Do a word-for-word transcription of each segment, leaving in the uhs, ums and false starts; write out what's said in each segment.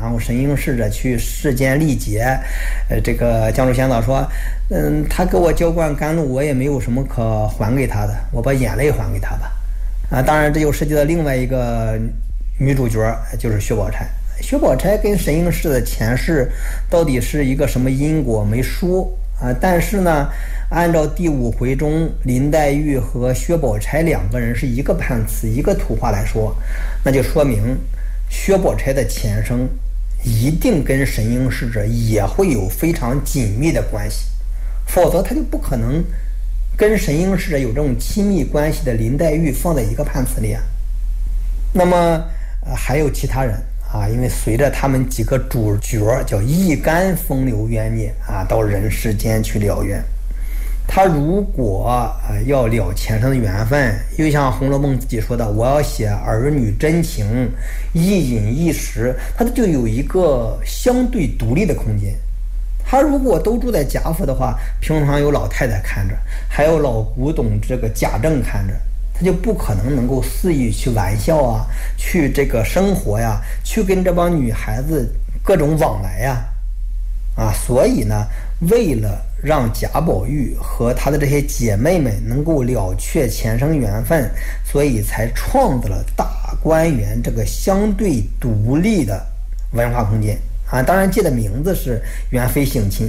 然后神瑛侍者去世间历劫。呃，这个江州先导说，嗯，他给我浇灌甘露，我也没有什么可还给他的，我把眼泪还给他吧。啊，当然这就涉及到另外一个女主角，就是薛宝钗。薛宝钗跟神瑛侍的前世到底是一个什么因果没说啊，但是呢，按照第五回中林黛玉和薛宝钗两个人是一个判词一个图画来说，那就说明薛宝钗的前生一定跟神瑛侍者也会有非常紧密的关系，否则他就不可能跟神瑛侍者有这种亲密关系的林黛玉放在一个判词里啊。那么、呃、还有其他人啊，因为随着他们几个主角叫一干风流冤孽啊，到人世间去了缘。他如果呃要了前生的缘分，又像《红楼梦》自己说的，我要写儿女真情，一饮一食，他就有一个相对独立的空间。他如果都住在贾府的话，平常有老太太看着，还有老古董这个贾政看着，他就不可能能够肆意去玩笑啊，去这个生活呀，去跟这帮女孩子各种往来呀，啊，所以呢，为了让贾宝玉和他的这些姐妹们能够了却前生缘分，所以才创造了大观园这个相对独立的文化空间啊。当然，借的名字是元妃省亲。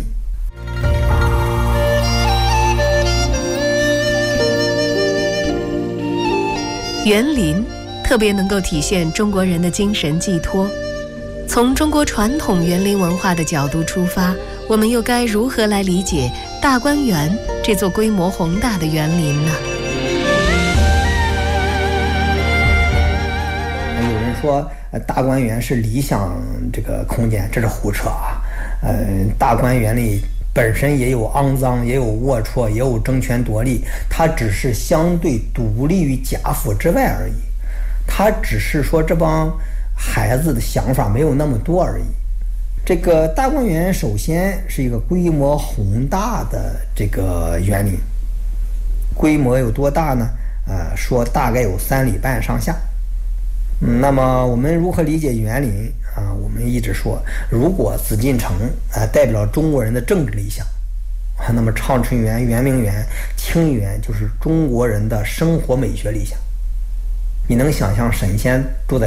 园林特别能够体现中国人的精神寄托。从中国传统园林文化的角度出发，我们又该如何来理解大观园这座规模宏大的园林呢？ 有人说，呃，大观园是理想这个空间，这是胡扯啊！呃，大观园里本身也有肮脏，也有龌龊，也有争权夺利，它只是相对独立于贾府之外而已。它只是说这帮孩子的想法没有那么多而已。这个大观园首先是一个规模宏大的这个园林，规模有多大呢？呃，说大概有三里半上下。嗯，那么我们如何理解园林啊？我们一直说，如果紫禁城啊代表了中国人的政治理想，那么畅春园、圆明园、清漪园就是中国人的生活美学理想。你能想象神仙住在